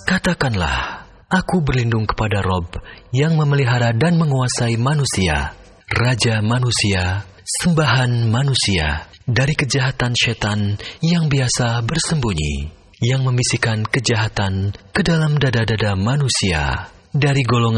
Katakanlah, aku berlindung kepada Rob yang memelihara dan menguasai manusia, Raja manusia, sembahan manusia, dari kejahatan setan yang biasa bersembunyi, yang membisikkan kejahatan ke dalam dada-dada manusia, dari golongan